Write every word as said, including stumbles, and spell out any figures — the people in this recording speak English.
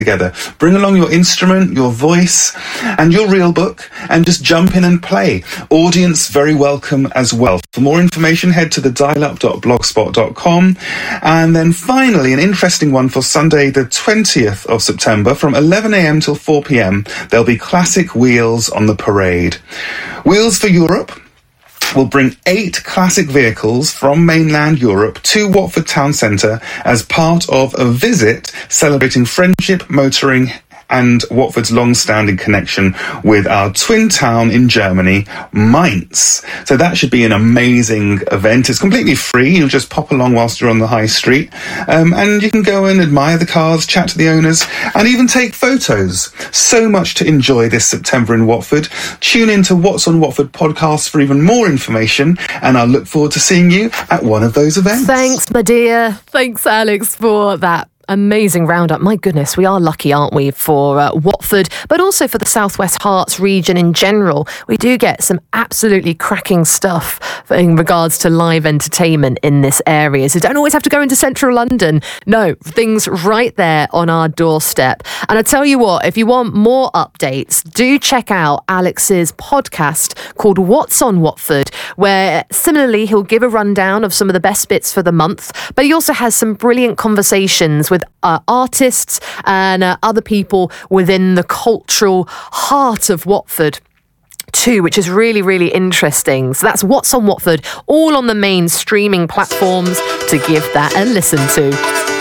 together. Bring along your instrument, your voice, and your real book, and just jump in and play. Audience very welcome as well. For more information, head to the dial up dot blogspot dot com. And then finally, an interesting one for Sunday, the twentieth of September, from eleven a.m. till four p.m, there'll be Classic Wheels on the parade. Wheels for Europe will bring eight classic vehicles from mainland Europe to Watford Town Centre as part of a visit celebrating friendship, motoring, and Watford's long-standing connection with our twin town in Germany, Mainz. So that should be an amazing event. It's completely free. You'll just pop along whilst you're on the high street. Um, and you can go and admire the cars, chat to the owners, and even take photos. So much to enjoy this September in Watford. Tune in to What's on Watford podcast for even more information, and I'll look forward to seeing you at one of those events. Thanks, my dear. Thanks, Alex, for that amazing roundup. My goodness, we are lucky, aren't we, for uh, Watford, but also for the South West Herts region in general. We do get some absolutely cracking stuff in regards to live entertainment in this area. So don't always have to go into central London. No, things right there on our doorstep. And I tell you what, if you want more updates, do check out Alex's podcast called What's on Watford, where similarly he'll give a rundown of some of the best bits for the month, but he also has some brilliant conversations with uh, artists and uh, other people within the cultural heart of Watford too, which is really, really interesting. So that's What's on Watford, all on the main streaming platforms to give that a listen to.